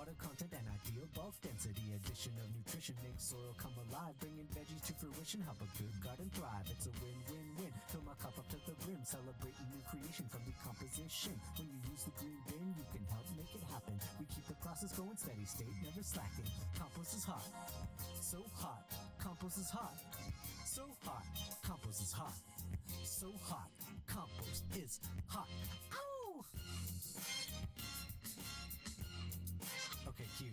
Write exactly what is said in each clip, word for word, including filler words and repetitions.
water content and ideal bulk density. Addition of nutrition makes soil come alive, bringing veggies to fruition. Help a good garden thrive. It's a win-win-win. Fill my cup up to the brim, celebrating new creation from decomposition. When you use the green bin, you can help make it happen. We keep the process going steady state, never slacking. Compost is hot, so hot. Compost is hot, so hot. Compost is hot, so hot. Compost is hot. Ow! Okay, cute.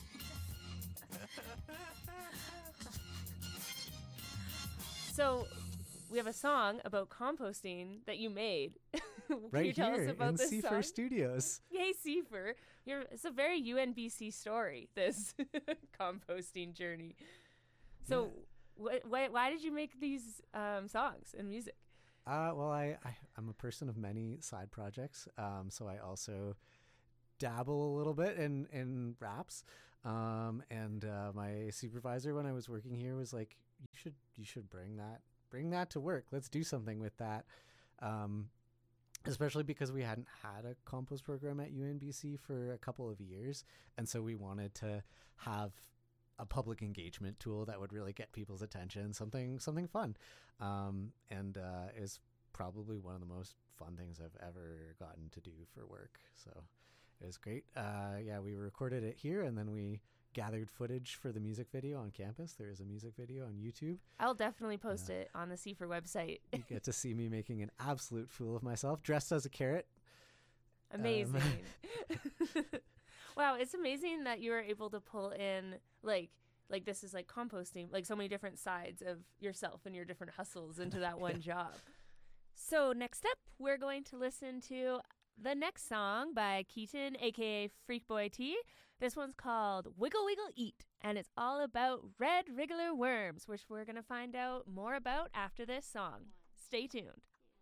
So we have a song about composting that you made. Can Right you tell here us about in this Cipher song? Studios. Yay, Cipher. You're, it's a very U N B C story, this composting journey. So wh- wh- why did you make these um, songs and music? Uh, well, I, I, I'm a person of many side projects, um, so I also dabble a little bit in, in raps. Um, and uh, my supervisor when I was working here was like, you should you should bring that bring that to work. Let's do something with that. Um, especially because we hadn't had a compost program at U N B C for a couple of years, and so we wanted to have a public engagement tool that would really get people's attention, something something fun. Um, and uh, it was probably one of the most fun things I've ever gotten to do for work. So it was great. Uh, yeah, we recorded it here, and then we gathered footage for the music video on campus. There is a music video on YouTube. I'll definitely post it on the Cipher website. You get to see me making an absolute fool of myself, dressed as a carrot. Amazing. Um, Wow, it's amazing that you were able to pull in like like this is like composting, like so many different sides of yourself and your different hustles into that one job. So next up, we're going to listen to the next song by Keaton, aka Freakboy T. This one's called Wiggle Wiggle Eat, and it's all about red wriggler worms, which we're going to find out more about after this song. Stay tuned.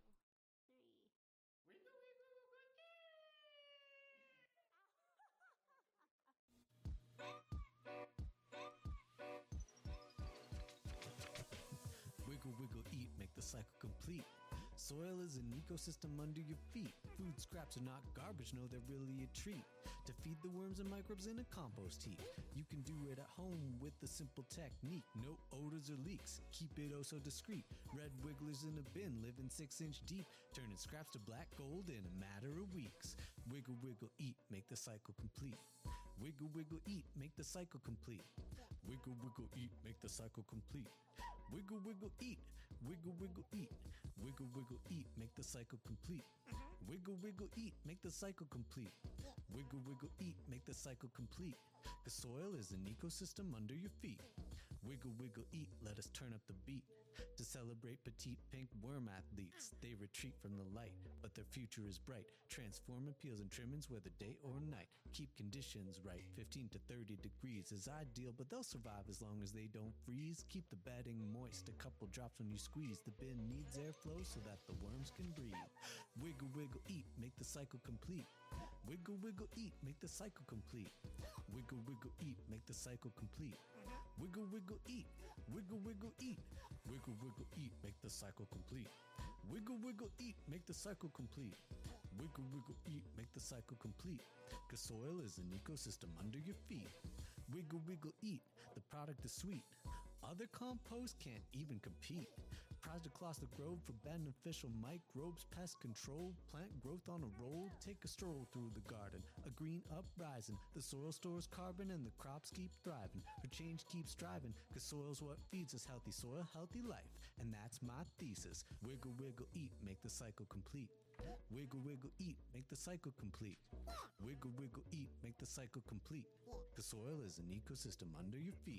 Wiggle, wiggle, eat, make the cycle complete. Soil is an ecosystem under your feet. Food scraps are not garbage, no, they're really a treat. To feed the worms and microbes in a compost heap. You can do it at home with a simple technique. No odors or leaks, keep it oh so discreet. Red wigglers in a bin, living six inch deep. Turning scraps to black gold in a matter of weeks. Wiggle, wiggle, eat, make the cycle complete. Wiggle, wiggle, eat, make the cycle complete. Wiggle, wiggle, eat, make the cycle complete. Wiggle, wiggle, eat. Wiggle, wiggle, eat. Wiggle, wiggle, eat, make the cycle complete. Wiggle, wiggle, eat, make the cycle complete. Wiggle, wiggle, eat, make the cycle complete. The soil is an ecosystem under your feet. Wiggle, wiggle, eat, let us turn up the beat. To celebrate petite pink worm athletes. They retreat from the light, but their future is bright. Transforming peels and trimmings whether day or night. Keep conditions right, fifteen to thirty degrees is ideal, but they'll survive as long as they don't freeze. Keep the bedding moist, a couple drops when you squeeze. The bin needs airflow so that the worms can breathe. Wiggle, wiggle, eat, make the cycle complete. Wiggle, wiggle, eat, make the cycle complete. Wiggle, wiggle, eat, make the cycle complete. Wiggle, wiggle, eat. Wiggle, wiggle, eat. Wiggle, wiggle, eat, make the cycle complete. Wiggle, wiggle, eat, make the cycle complete. Wiggle, wiggle, eat, make the cycle complete. Cause soil is an ecosystem under your feet. Wiggle, wiggle, eat, the product is sweet. Other compost can't even compete. Project across the grove for beneficial microbes, pest control, plant growth on a roll. Take a stroll through the garden, a green uprising. The soil stores carbon and the crops keep thriving. For change keep striving, cause soil's what feeds us healthy soil, healthy life. And that's my thesis. Wiggle, wiggle, eat, make the cycle complete. Wiggle, wiggle, eat, make the cycle complete. Wiggle, wiggle, eat, make the cycle complete. The soil is an ecosystem under your feet.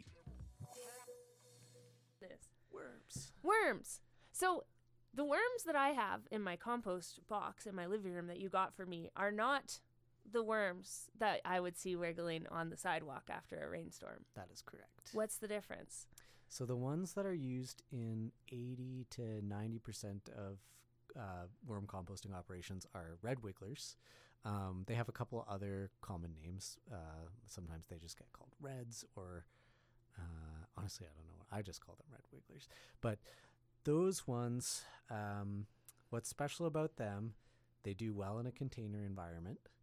This. Worms. Worms. So the worms that I have in my compost box in my living room that you got for me are not the worms that I would see wiggling on the sidewalk after a rainstorm. That is correct. What's the difference? So the ones that are used in eighty to ninety percent of uh, worm composting operations are red wigglers. Um, they have a couple other common names. Uh, sometimes they just get called reds, or uh, honestly, I don't know. I just call them red wigglers. But those ones, um, what's special about them, they do well in a container environment.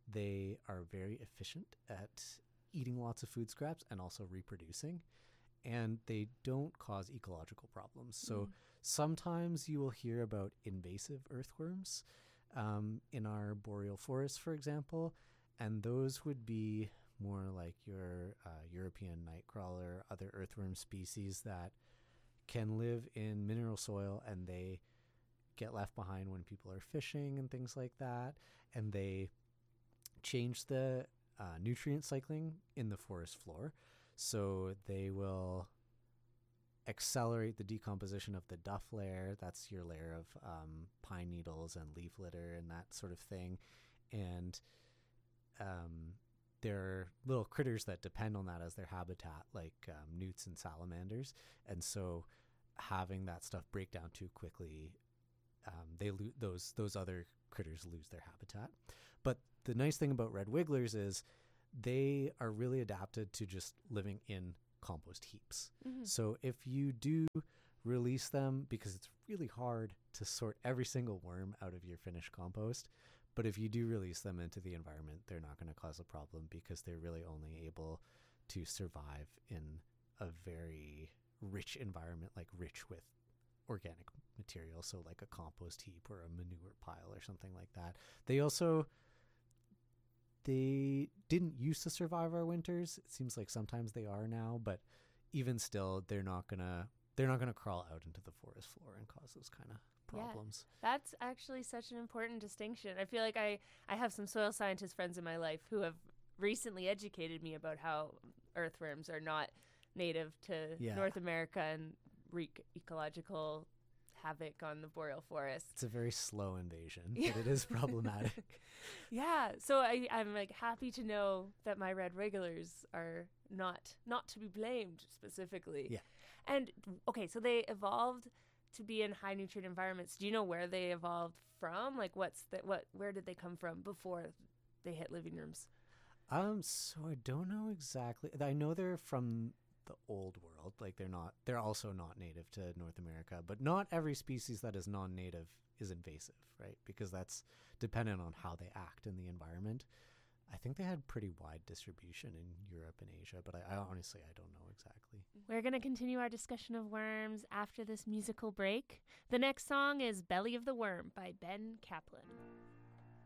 they are very efficient at eating lots of food scraps and also reproducing, and they don't cause ecological problems. So Mm. sometimes you will hear about invasive earthworms um, in our boreal forests, for example, and those would be more like your uh, European nightcrawler, other earthworm species that can live in mineral soil, and they get left behind when people are fishing and things like that, and they change the uh, nutrient cycling in the forest floor. So they will accelerate the decomposition of the duff layer. That's your layer of um, pine needles and leaf litter and that sort of thing. And um, there are little critters that depend on that as their habitat, like um, newts and salamanders. And so having that stuff break down too quickly, um, they lo- those those other critters lose their habitat. But the nice thing about red wigglers is they are really adapted to just living in compost heaps. Mm-hmm. So if you do release them, because it's really hard to sort every single worm out of your finished compost, but if you do release them into the environment, they're not going to cause a problem because they're really only able to survive in a very rich environment, like rich with organic material. So like a compost heap or a manure pile or something like that. They also, they didn't used to survive our winters. It seems like sometimes they are now, but even still, they're not gonna they're not gonna crawl out into the forest floor and cause those kind of problems. Yeah, that's actually such an important distinction. I feel like I, I have some soil scientist friends in my life who have recently educated me about how earthworms are not native to Yeah. North America and wreak ecological havoc on the boreal forest. It's a very slow invasion, Yeah. but it is problematic. Yeah, so I, I'm like happy to know that my red wigglers are not not to be blamed specifically. Yeah. And okay, so they evolved to be in high nutrient environments. Do you know where they evolved from? Like, what's the what? Where did they come from before they hit living rooms? Um, so I don't know exactly. I know they're from the old world. Like they're not. They're also not native to North America. But not every species that is non-native is invasive, right? Because that's dependent on how they act in the environment. I think they had pretty wide distribution in Europe and Asia, but I, I honestly I don't know exactly. We're going to continue our discussion of worms after this musical break. The next song is Belly of the Worm by Ben Kaplan.